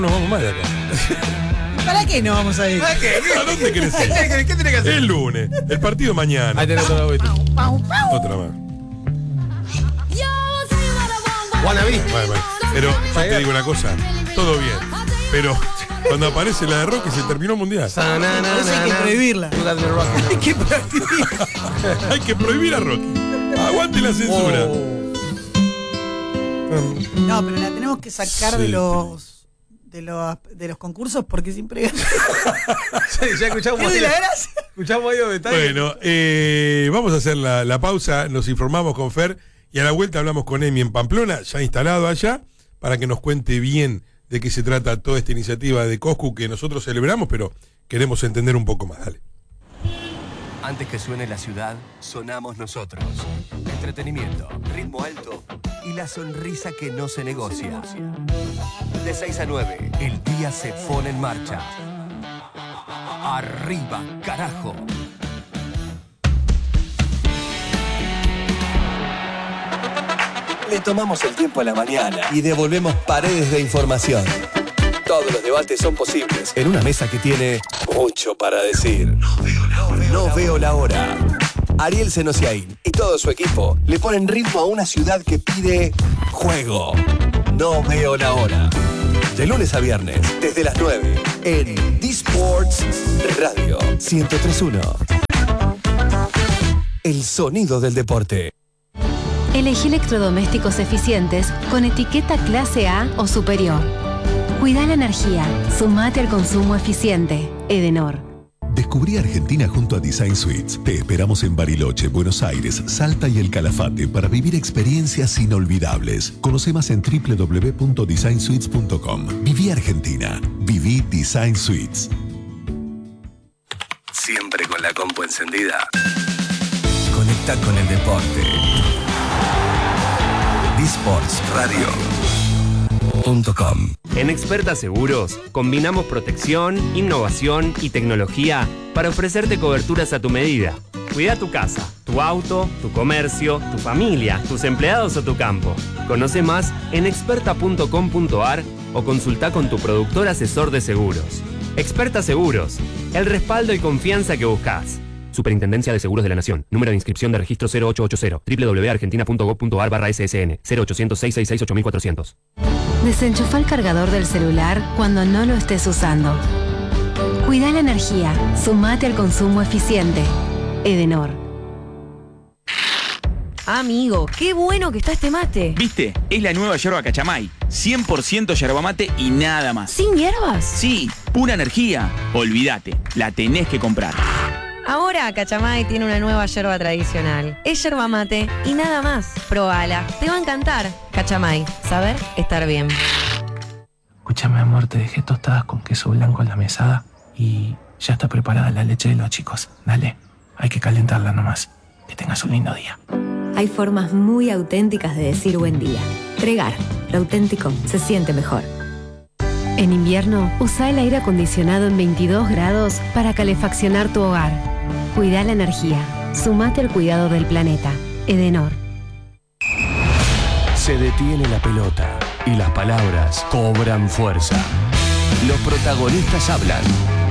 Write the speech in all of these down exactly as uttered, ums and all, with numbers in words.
nos vamos más de acá. ¿Para qué no vamos a ir? ¿Para qué? ¿A dónde querés ir? ¿Qué, qué tenés que hacer? El lunes, el partido mañana. Ahí tenés otra vuelta. Otra más. Wannabe. Vale, vale. Pero yo te digo una cosa, todo bien. Pero cuando aparece la de Rocky se terminó el mundial. Eso hay que prohibirla. Hay que prohibirla. Hay que prohibir a Rocky. Aguante la censura. Oh. No, pero la tenemos que sacar Sí. de los de los de los concursos porque siempre Sí, ya escuchamos es ahí, de la gracia. escuchamos ahí los detalles. Bueno, eh, vamos a hacer la, la pausa, nos informamos con Fer y a la vuelta hablamos con Emi en Pamplona, ya instalado allá, para que nos cuente bien de qué se trata toda esta iniciativa de Coscu que nosotros celebramos, pero queremos entender un poco más. Dale. Antes que suene la ciudad, sonamos nosotros. Entretenimiento, ritmo alto y la sonrisa que no se negocia. De seis a nueve, el día se pone en marcha. Arriba, carajo. Le tomamos el tiempo a la mañana y devolvemos paredes de información. Todos los debates son posibles en una mesa que tiene mucho para decir. No veo la hora. No veo la hora. Ariel Senosiaín y todo su equipo le ponen ritmo a una ciudad que pide juego. No veo la hora. De lunes a viernes, desde las nueve, en D-Sports Radio ciento tres punto uno. El sonido del deporte. Elegí electrodomésticos eficientes con etiqueta clase A o superior. Cuida la energía. Sumate al consumo eficiente. Edenor. Descubrí Argentina junto a Design Suites. Te esperamos en Bariloche, Buenos Aires, Salta y El Calafate para vivir experiencias inolvidables. Conoce más en doble u doble u doble u punto design suites punto com. Viví Argentina. Viví Design Suites. Siempre con la compu encendida. Conecta con el deporte. D Sports Radio punto com. En Experta Seguros, combinamos protección, innovación y tecnología para ofrecerte coberturas a tu medida. Cuida tu casa, tu auto, tu comercio, tu familia, tus empleados o tu campo. Conoce más en experta punto com punto ar o consulta con tu productor asesor de seguros. Experta Seguros, el respaldo y confianza que buscas. Superintendencia de Seguros de la Nación. Número de inscripción de registro cero ocho ocho cero. doble u doble u doble u punto argentina punto gov punto ar barra S S N. cero ochocientos, seiscientos sesenta y seis, ocho mil cuatrocientos. Desenchufa el cargador del celular cuando no lo estés usando. Cuida la energía. Sumate al consumo eficiente. Edenor. Amigo, qué bueno que está este mate. ¿Viste? Es la nueva yerba Cachamay. cien por ciento yerba mate y nada más. ¿Sin hierbas? Sí, pura energía. Olvídate, la tenés que comprar. Ahora Cachamay tiene una nueva yerba tradicional. Es yerba mate y nada más. Probala, te va a encantar. Cachamay, saber estar bien. Escúchame, amor, te dejé tostadas con queso blanco en la mesada y ya está preparada la leche de los chicos. Dale, hay que calentarla nomás. Que tengas un lindo día. Hay formas muy auténticas de decir buen día. Tregar, lo auténtico se siente mejor. En invierno, usa el aire acondicionado en veintidós grados para calefaccionar tu hogar. Cuida la energía. Sumate al cuidado del planeta. Edenor. Se detiene la pelota y las palabras cobran fuerza. Los protagonistas hablan.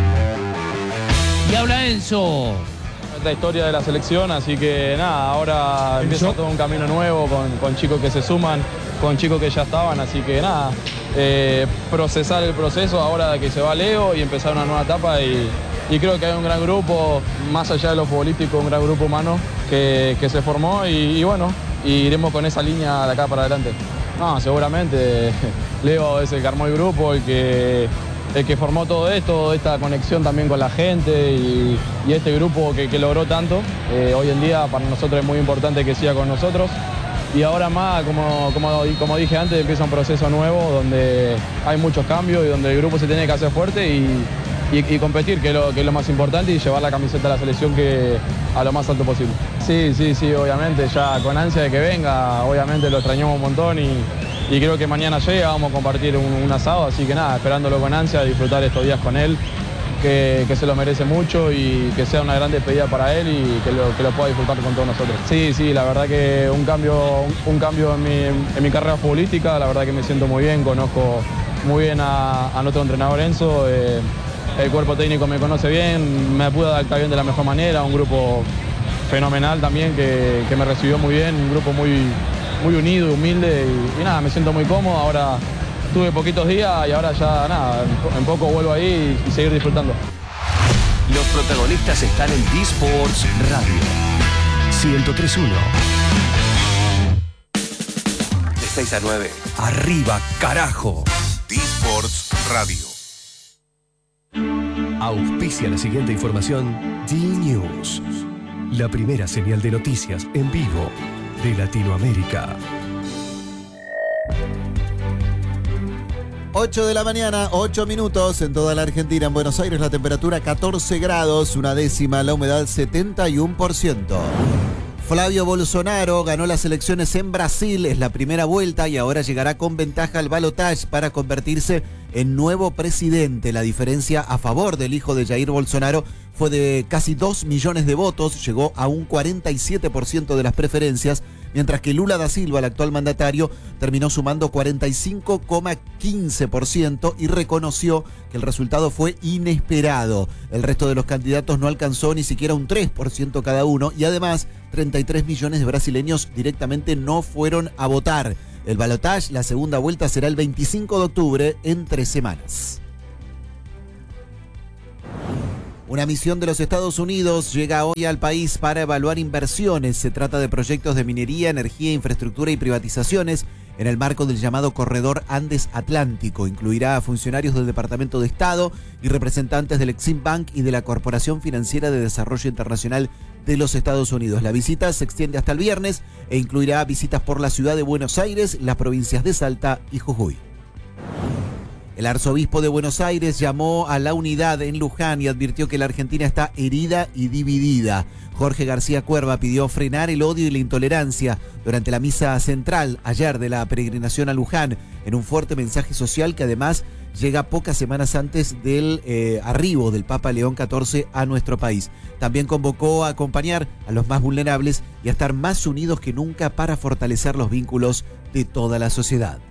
Y habla Enzo. Esta historia de la selección, así que nada, ahora empieza todo un camino nuevo con, con chicos que se suman, con chicos que ya estaban, así que nada, eh, procesar el proceso ahora de que se va Leo y empezar una nueva etapa y, y creo que hay un gran grupo, más allá de lo futbolístico, un gran grupo humano que, que se formó y, y bueno, y iremos con esa línea de acá para adelante. No, seguramente Leo es el que armó el grupo, el que... el que formó todo esto, esta conexión también con la gente y, y este grupo que, que logró tanto. Eh, hoy en día para nosotros es muy importante que siga con nosotros. Y ahora más, como, como, como dije antes, empieza un proceso nuevo donde hay muchos cambios y donde el grupo se tiene que hacer fuerte y, y, y competir, que es, lo, que es lo más importante, y llevar la camiseta de la selección que, a lo más alto posible. Sí, sí, sí, obviamente, ya con ansia de que venga, obviamente lo extrañamos un montón y... Y creo que mañana llega, vamos a compartir un, un asado, así que nada, esperándolo con ansia, disfrutar estos días con él, que, que se lo merece mucho y que sea una gran despedida para él y que lo, que lo pueda disfrutar con todos nosotros. Sí, sí, la verdad que un cambio, un, un cambio en mi, en mi carrera futbolística, la verdad que me siento muy bien, conozco muy bien a, a nuestro entrenador Enzo. Eh, el cuerpo técnico me conoce bien, me pude adaptar bien de la mejor manera, un grupo fenomenal también que, que me recibió muy bien, un grupo muy, muy unido, humilde y, y nada, me siento muy cómodo. Ahora tuve poquitos días y ahora ya nada, en, en poco vuelvo ahí y, y seguir disfrutando. Los protagonistas están en D-Sports Radio ciento tres punto uno. De seis a nueve. Arriba, carajo. D-Sports Radio. Auspicia la siguiente información D-News. La primera señal de noticias en vivo de Latinoamérica. ocho de la mañana, ocho minutos en toda la Argentina. En Buenos Aires la temperatura catorce grados, una décima, la humedad setenta y uno por ciento. Flavio Bolsonaro ganó las elecciones en Brasil, es la primera vuelta y ahora llegará con ventaja al balotaje para convertirse en nuevo presidente. La diferencia a favor del hijo de Jair Bolsonaro fue de casi dos millones de votos, llegó a un cuarenta y siete por ciento de las preferencias, mientras que Lula da Silva, el actual mandatario, terminó sumando cuarenta y cinco coma quince por ciento y reconoció que el resultado fue inesperado. El resto de los candidatos no alcanzó ni siquiera un tres por ciento cada uno y además treinta y tres millones de brasileños directamente no fueron a votar. El balotaje, la segunda vuelta, será el veinticinco de octubre, en tres semanas. Una misión de los Estados Unidos llega hoy al país para evaluar inversiones. Se trata de proyectos de minería, energía, infraestructura y privatizaciones en el marco del llamado Corredor Andes Atlántico. Incluirá a funcionarios del Departamento de Estado y representantes del Exim Bank y de la Corporación Financiera de Desarrollo Internacional de los Estados Unidos. La visita se extiende hasta el viernes e incluirá visitas por la ciudad de Buenos Aires, las provincias de Salta y Jujuy. El arzobispo de Buenos Aires llamó a la unidad en Luján y advirtió que la Argentina está herida y dividida. Jorge García Cuerva pidió frenar el odio y la intolerancia durante la misa central ayer de la peregrinación a Luján, en un fuerte mensaje social que además llega pocas semanas antes del eh, arribo del Papa León catorce a nuestro país. También convocó a acompañar a los más vulnerables y a estar más unidos que nunca para fortalecer los vínculos de toda la sociedad.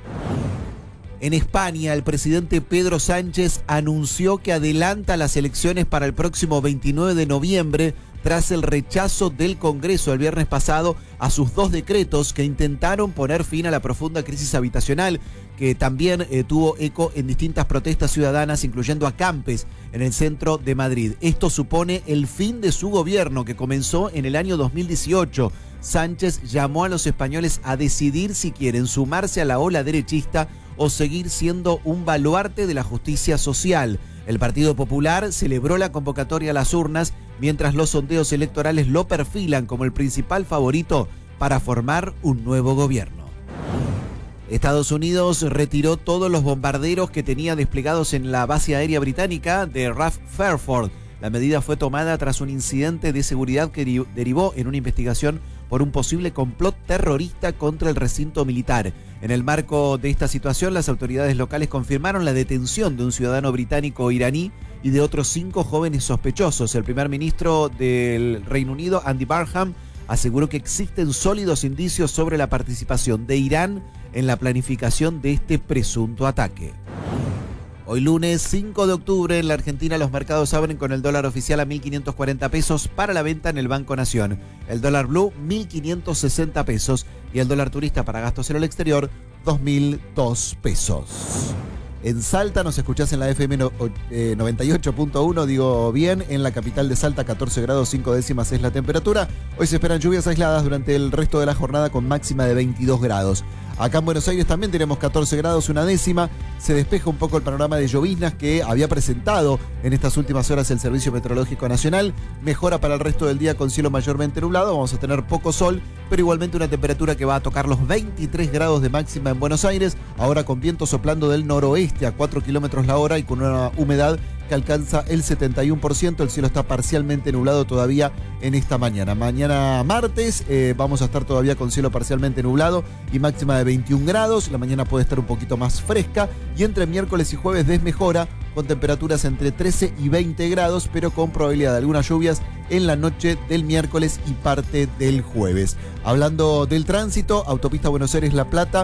En España, el presidente Pedro Sánchez anunció que adelanta las elecciones para el próximo veintinueve de noviembre tras el rechazo del Congreso el viernes pasado a sus dos decretos que intentaron poner fin a la profunda crisis habitacional, que también eh, tuvo eco en distintas protestas ciudadanas, incluyendo acampes en el centro de Madrid. Esto supone el fin de su gobierno, que comenzó en el año dos mil dieciocho. Sánchez llamó a los españoles a decidir si quieren sumarse a la ola derechista o seguir siendo un baluarte de la justicia social. El Partido Popular celebró la convocatoria a las urnas, mientras los sondeos electorales lo perfilan como el principal favorito para formar un nuevo gobierno. Estados Unidos retiró todos los bombarderos que tenía desplegados en la base aérea británica de R A F Fairford. La medida fue tomada tras un incidente de seguridad que derivó en una investigación por un posible complot terrorista contra el recinto militar. En el marco de esta situación, las autoridades locales confirmaron la detención de un ciudadano británico iraní y de otros cinco jóvenes sospechosos. El primer ministro del Reino Unido, Andy Barham, aseguró que existen sólidos indicios sobre la participación de Irán en la planificación de este presunto ataque. Hoy lunes cinco de octubre en la Argentina los mercados abren con el dólar oficial a mil quinientos cuarenta pesos para la venta en el Banco Nación. El dólar blue mil quinientos sesenta pesos y el dólar turista para gastos en el exterior dos mil dos pesos. En Salta nos escuchás en la F M noventa y ocho punto uno, digo bien, en la capital de Salta catorce grados cinco décimas es la temperatura. Hoy se esperan lluvias aisladas durante el resto de la jornada con máxima de veintidós grados. Acá en Buenos Aires también tenemos catorce grados, una décima. Se despeja un poco el panorama de lloviznas que había presentado en estas últimas horas el Servicio Meteorológico Nacional. Mejora para el resto del día con cielo mayormente nublado. Vamos a tener poco sol, pero igualmente una temperatura que va a tocar los veintitrés grados de máxima en Buenos Aires. Ahora con viento soplando del noroeste a cuatro kilómetros la hora y con una humedad que alcanza el setenta y uno por ciento. El cielo está parcialmente nublado todavía en esta mañana. Mañana martes eh, vamos a estar todavía con cielo parcialmente nublado y máxima de veintiún grados. La mañana puede estar un poquito más fresca y entre miércoles y jueves desmejora con temperaturas entre trece y veinte grados, pero con probabilidad de algunas lluvias en la noche del miércoles y parte del jueves. Hablando del tránsito, autopista Buenos Aires-La Plata,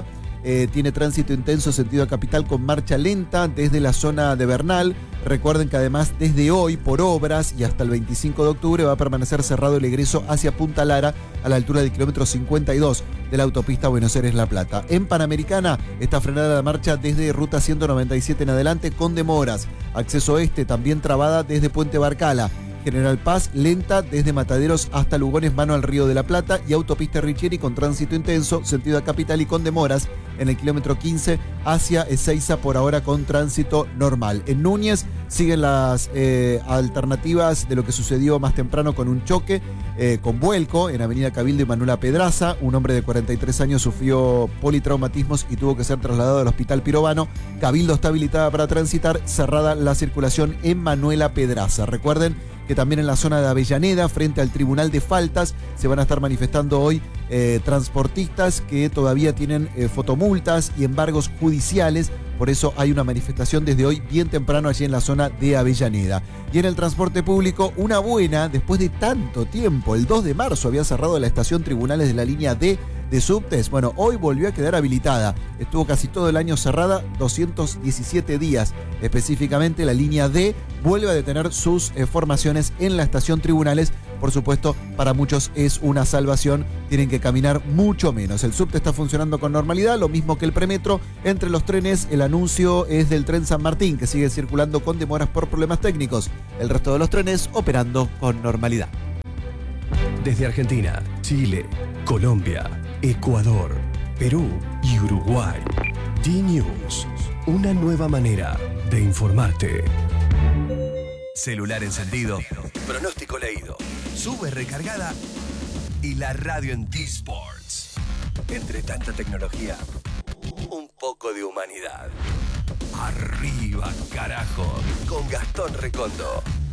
eh, tiene tránsito intenso sentido a capital con marcha lenta desde la zona de Bernal. Recuerden que además desde hoy, por obras y hasta el veinticinco de octubre, va a permanecer cerrado el egreso hacia Punta Lara a la altura del kilómetro cincuenta y dos de la autopista Buenos Aires-La Plata. En Panamericana está frenada la marcha desde ruta ciento noventa y siete en adelante con demoras. Acceso este también trabada desde Puente Barcala. General Paz lenta desde Mataderos hasta Lugones, mano al Río de la Plata, y autopista Richieri con tránsito intenso, sentido a capital y con demoras en el kilómetro quince hacia Ezeiza, por ahora con tránsito normal. En Núñez siguen las eh, alternativas de lo que sucedió más temprano con un choque eh, con vuelco en Avenida Cabildo y Manuela Pedraza. Un hombre de cuarenta y tres años sufrió politraumatismos y tuvo que ser trasladado al Hospital Pirovano. Cabildo está habilitada para transitar, cerrada la circulación en Manuela Pedraza. Recuerden que también en la zona de Avellaneda, frente al Tribunal de Faltas, se van a estar manifestando hoy eh, transportistas que todavía tienen eh, fotomultas y embargos judiciales. Por eso hay una manifestación desde hoy bien temprano allí en la zona de Avellaneda. Y en el transporte público, una buena, después de tanto tiempo. El dos de marzo había cerrado la estación Tribunales de la línea D de subtes. Bueno, hoy volvió a quedar habilitada. Estuvo casi todo el año cerrada, doscientos diecisiete días. Específicamente, la línea D vuelve a detener sus eh, formaciones en la estación Tribunales. Por supuesto, para muchos es una salvación. Tienen que caminar mucho menos. El subte está funcionando con normalidad, lo mismo que el premetro. Entre los trenes, el anuncio es del tren San Martín, que sigue circulando con demoras por problemas técnicos. El resto de los trenes operando con normalidad. Desde Argentina, Chile, Colombia, Ecuador, Perú y Uruguay. D-News, una nueva manera de informarte. Celular encendido, pronóstico leído, sube recargada y la radio en D-Sports. Entre tanta tecnología, un poco de humanidad. Arriba, carajo, con Gastón Recondo.